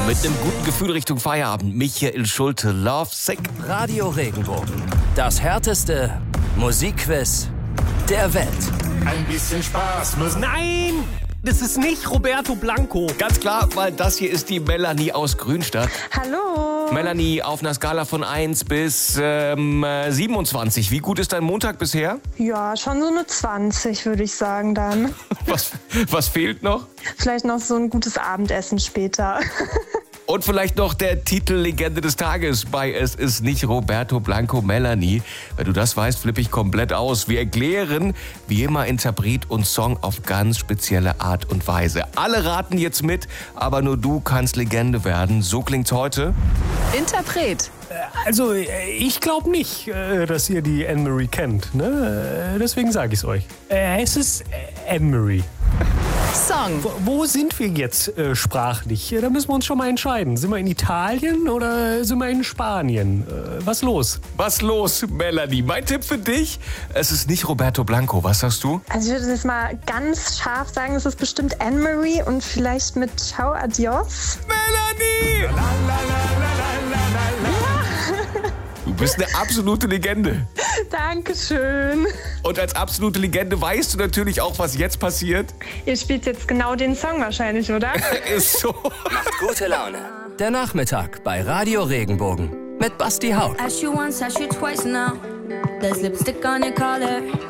Mit einem guten Gefühl Richtung Feierabend. Michael Schulte, Love Sick. Radio Regenbogen. Das härteste Musikquiz der Welt. Ein bisschen Spaß muss. Nein, das ist nicht Roberto Blanco. Ganz klar, weil das hier ist die Melanie aus Grünstadt. Hallo. Melanie, auf einer Skala von 1 bis 27. Wie gut ist dein Montag bisher? Ja, schon so eine 20, würde ich sagen dann. Was fehlt noch? Vielleicht noch so ein gutes Abendessen später. Und vielleicht noch der Titel Legende des Tages bei Es ist nicht Roberto Blanco, Melanie. Wenn du das weißt, flippe ich komplett aus. Wir erklären, wie immer, Interpret und Song auf ganz spezielle Art und Weise. Alle raten jetzt mit, aber nur du kannst Legende werden. So klingt's heute. Interpret. Also, ich glaube nicht, dass ihr die Anne-Marie kennt. Ne? Deswegen sage ich es euch. Es ist Anne-Marie. Song. Wo sind wir jetzt sprachlich? Da müssen wir uns schon mal entscheiden. Sind wir in Italien oder sind wir in Spanien? Was los? Was los, Melanie? Mein Tipp für dich, es ist nicht Roberto Blanco. Was sagst du? Also ich würde jetzt mal ganz scharf sagen, es ist bestimmt Anne-Marie und vielleicht mit Ciao, Adios. Melanie! Du bist eine absolute Legende. Dankeschön. Und als absolute Legende weißt du natürlich auch, was jetzt passiert. Ihr spielt jetzt genau den Song wahrscheinlich, oder? Ist so. Macht gute Laune. Der Nachmittag bei Radio Regenbogen mit Basti Haug. Asked you once, asked you twice now. There's lipstick on your collar.